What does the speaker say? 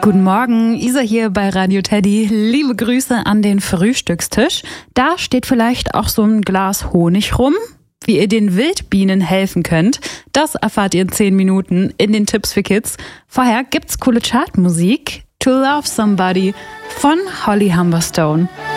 Guten Morgen, Isa hier bei Radio Teddy. Liebe Grüße an den Frühstückstisch. Da steht vielleicht auch so ein Glas Honig rum. Wie ihr den Wildbienen helfen könnt, das erfahrt ihr in 10 Minuten in den Tipps für Kids. Vorher gibt's coole Chartmusik. To Love Somebody von Holly Humberstone.